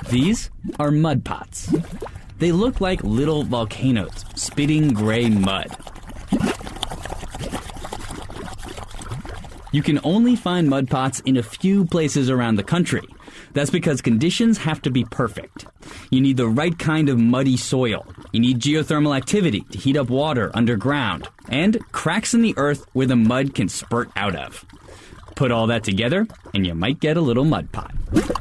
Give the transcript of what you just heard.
These are mud pots. They look like little volcanoes, spitting gray mud. You can only find mud pots in a few places around the country. That's because conditions have to be perfect. You need the right kind of muddy soil. You need geothermal activity to heat up water underground, and cracks in the earth where the mud can spurt out of. Put all that together, and you might get a little mud pot.